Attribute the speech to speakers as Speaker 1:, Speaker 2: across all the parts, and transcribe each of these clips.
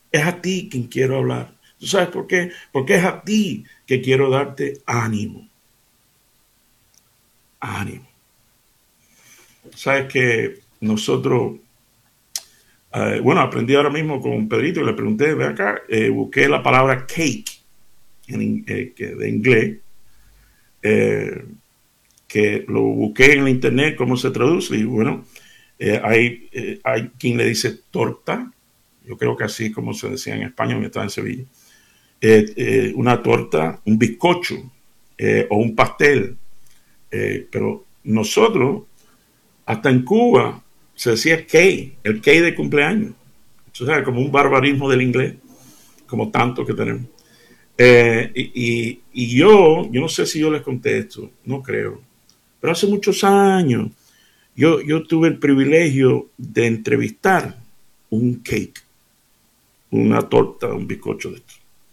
Speaker 1: Es a ti quien quiero hablar. ¿Tú sabes por qué? Porque es a ti que quiero darte ánimo. Ánimo. Sabes que nosotros, bueno, aprendí ahora mismo con Pedrito y le pregunté, ve acá, busqué la palabra cake de inglés, eh, que lo busqué en la internet, cómo se traduce, y bueno, hay quien le dice torta, yo creo que así como se decía en España, donde estaba en Sevilla, una torta, un bizcocho o un pastel, pero nosotros, hasta en Cuba, se decía cake, el cake de cumpleaños, o sea, como un barbarismo del inglés, como tanto que tenemos. Y yo no sé si yo les conté esto, no creo, pero hace muchos años yo tuve el privilegio de entrevistar un cake, una torta, un bizcocho de esto.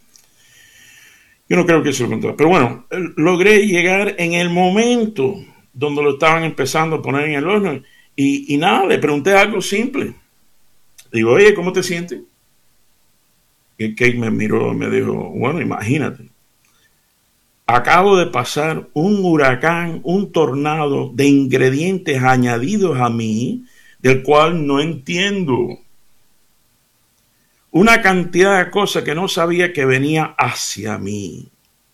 Speaker 1: Yo no creo que se lo conté, pero bueno, logré llegar en el momento donde lo estaban empezando a poner en el horno y nada, le pregunté algo simple. Digo, oye, ¿cómo te sientes? Y el cake me miró y me dijo, bueno, imagínate, acabo de pasar un huracán, un tornado de ingredientes añadidos a mí, del cual no entiendo. Una cantidad de cosas que no sabía que venía hacia mí.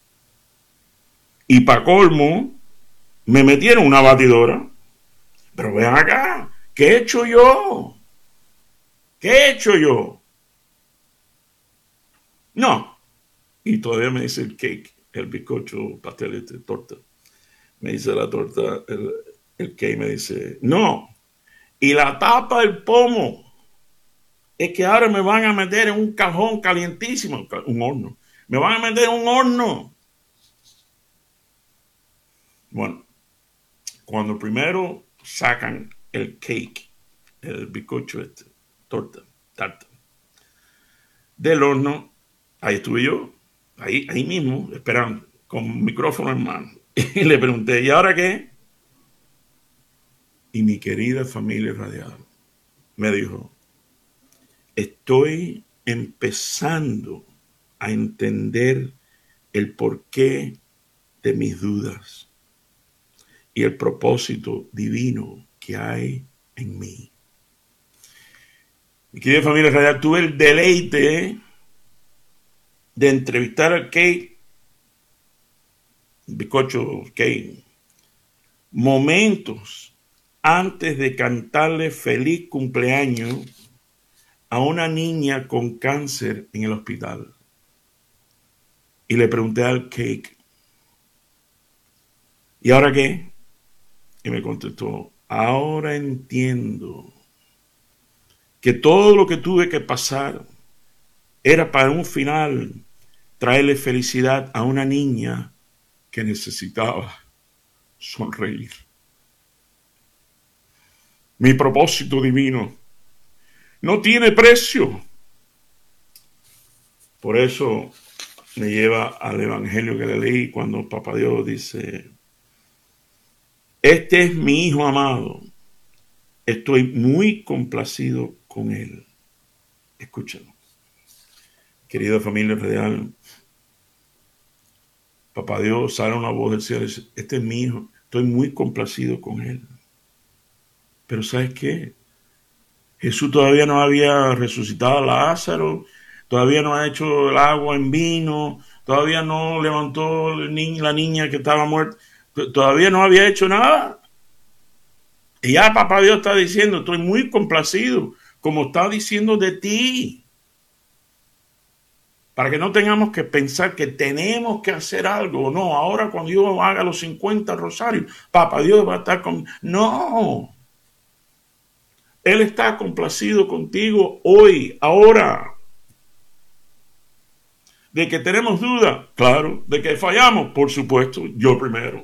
Speaker 1: Y para colmo, me metieron una batidora. Pero vean acá, ¿qué he hecho yo? ¿Qué he hecho yo? No. Y todavía me dice el cake, el bizcocho, pastel, torta. Me dice la torta, el cake me dice, no. Y la tapa del pomo es que ahora me van a meter en un cajón calientísimo, un horno. Me van a meter en un horno. Bueno, cuando primero sacan el cake, el bizcocho este, torta, tarta, del horno, ahí estuve yo, ahí mismo, esperando, con micrófono en mano. Y le pregunté, ¿y ahora qué? Y mi querida familia radial me dijo, estoy empezando a entender el porqué de mis dudas y el propósito divino que hay en mí. Mi querida familia radial, tuve el deleite de entrevistar al Kate, bizcocho Kate, momentos antes de cantarle feliz cumpleaños a una niña con cáncer en el hospital. Y le pregunté al Cake, ¿y ahora qué? Y me contestó, ahora entiendo que todo lo que tuve que pasar era para un final traerle felicidad a una niña que necesitaba sonreír. Mi propósito divino no tiene precio. Por eso me lleva al evangelio que le leí cuando Papá Dios dice, este es mi hijo amado, estoy muy complacido con él. Escúchalo. Querida familia real, Papá Dios sale una voz del cielo y dice, este es mi hijo, estoy muy complacido con él. Pero ¿sabes qué? Jesús todavía no había resucitado a Lázaro, todavía no ha hecho el agua en vino, todavía no levantó la niña que estaba muerta, todavía no había hecho nada. Y ya Papá Dios está diciendo, estoy muy complacido, como está diciendo de ti. Para que no tengamos que pensar que tenemos que hacer algo. No, ahora cuando yo haga los 50 rosarios, Papá Dios va a estar con... No. Él está complacido contigo hoy, ahora. De que tenemos duda, claro. De que fallamos, por supuesto, yo primero.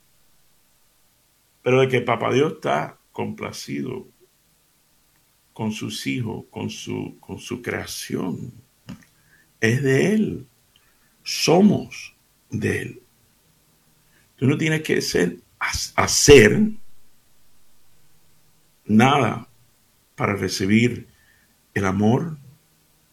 Speaker 1: Pero de que Papá Dios está complacido con sus hijos, con su creación. Es de Él. Somos de Él. Tú no tienes que hacer nada para recibir el amor